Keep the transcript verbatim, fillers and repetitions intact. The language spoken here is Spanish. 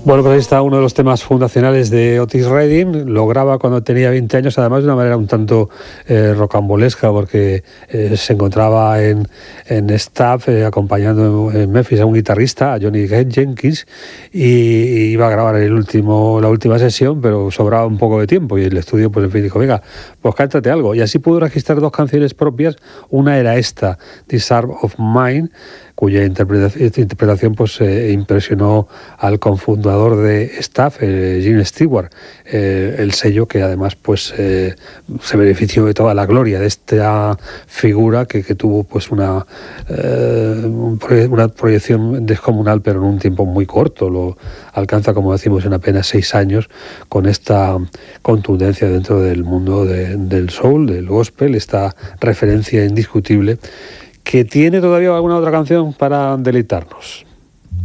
Bueno, pues ahí está uno de los temas fundacionales de Otis Redding. Lo graba cuando tenía veinte años, además de una manera un tanto eh, rocambolesca, porque eh, se encontraba en, en staff eh, acompañando en Memphis a un guitarrista, a Johnny Jenkins, y, y iba a grabar el último, la última sesión, pero sobraba un poco de tiempo y el estudio, pues en fin, dijo, venga, pues cántate algo. Y así pudo registrar dos canciones propias. Una era esta, This Art of Mine, cuya interpretación, interpretación pues eh, impresionó al cofundador de Staff, eh, Gene Stewart, eh, el sello que además pues eh, se benefició de toda la gloria de esta figura que, que tuvo pues una, eh, una proyección descomunal, pero en un tiempo muy corto. Lo alcanza, como decimos, en apenas seis años, con esta contundencia dentro del mundo de, del soul, del gospel, esta referencia indiscutible, que tiene todavía alguna otra canción para deleitarnos.